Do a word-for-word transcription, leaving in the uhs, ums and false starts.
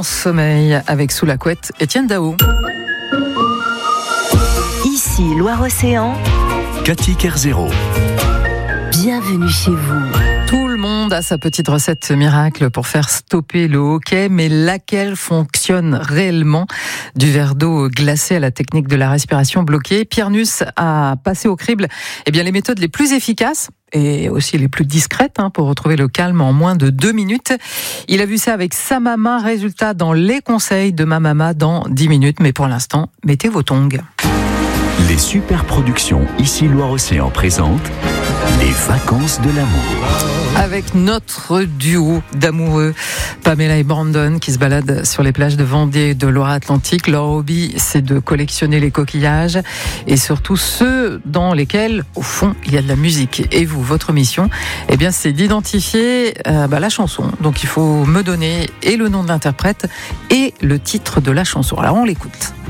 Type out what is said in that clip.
Grand Sommeil avec Sous la couette, Étienne Daho. Ici Loire-Océan, Cathy Kerzero. Bienvenue chez vous. Tout le monde a sa petite recette miracle pour faire stopper le hoquet, mais laquelle fonctionne réellement? Du verre d'eau glacé à la technique de la respiration bloquée, Pierre Nuss a passé au crible eh bien, les méthodes les plus efficaces et aussi les plus discrètes hein, pour retrouver le calme en moins de deux minutes. Il a vu ça avec sa maman. Résultat dans les conseils de ma maman dans dix minutes. Mais pour l'instant, mettez vos tongs. Les super productions Ici Loire-Océan présentent les vacances de l'amour. Avec notre duo d'amoureux, Pamela et Brandon, qui se baladent sur les plages de Vendée et de Loire-Atlantique. Leur hobby, c'est de collectionner les coquillages et surtout ceux dans lesquels, au fond, il y a de la musique. Et vous, votre mission, eh bien, c'est d'identifier euh, bah, la chanson. Donc, il faut me donner et le nom de l'interprète et le titre de la chanson. Alors, on l'écoute.